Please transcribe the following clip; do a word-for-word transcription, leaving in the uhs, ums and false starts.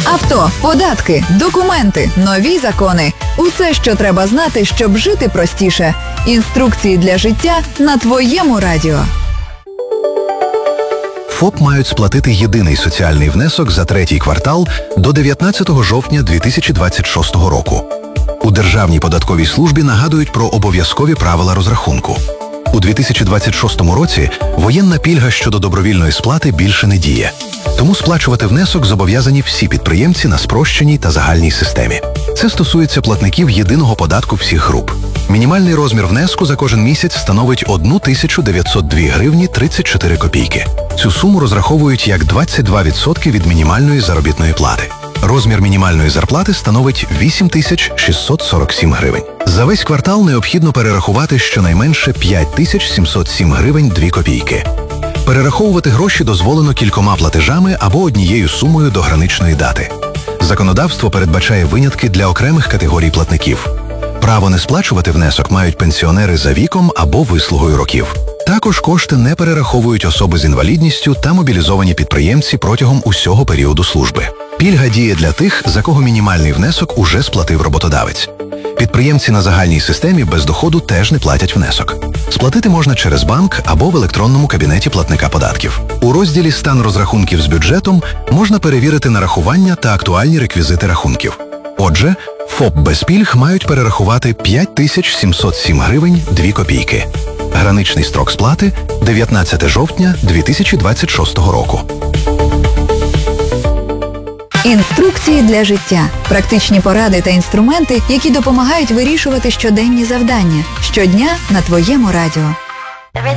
Авто, податки, документи, нові закони. Усе, що треба знати, щоб жити простіше. Інструкції для життя на твоєму радіо. ФОП мають сплатити єдиний соціальний внесок за третій квартал до дев'ятнадцятого жовтня дві тисячі двадцять шостого року. У Державній податковій службі нагадують про обов'язкові правила розрахунку. У дві тисячі двадцять шостому році воєнна пільга щодо добровільної сплати більше не діє. Тому сплачувати внесок зобов'язані всі підприємці на спрощеній та загальній системі. Це стосується платників єдиного податку всіх груп. Мінімальний розмір внеску за кожен місяць становить одну тисячу дев'ятсот дві гривні тридцять чотири копійки. Цю суму розраховують як двадцять два відсотки від мінімальної заробітної плати. Розмір мінімальної зарплати становить вісім тисяч шістсот сорок сім гривень. За весь квартал необхідно перерахувати щонайменше п'ять тисяч сімсот сім гривень дві копійки. Перераховувати гроші дозволено кількома платежами або однією сумою до граничної дати. Законодавство передбачає винятки для окремих категорій платників. Право не сплачувати внесок мають пенсіонери за віком або вислугою років. Також кошти не перераховують особи з інвалідністю та мобілізовані підприємці протягом усього періоду служби. Пільга діє для тих, за кого мінімальний внесок уже сплатив роботодавець. Підприємці на загальній системі без доходу теж не платять внесок. Сплатити можна через банк або в електронному кабінеті платника податків. У розділі «Стан розрахунків з бюджетом» можна перевірити нарахування та актуальні реквізити рахунків. Отже, ФОП без пільг мають перерахувати п'ять тисяч сімсот сім гривень дві копійки. Граничний строк сплати – дев'ятнадцяте жовтня дві тисячі двадцять шостого року. Інструкції для життя. Практичні поради та інструменти, які допомагають вирішувати щоденні завдання. Щодня на твоєму радіо.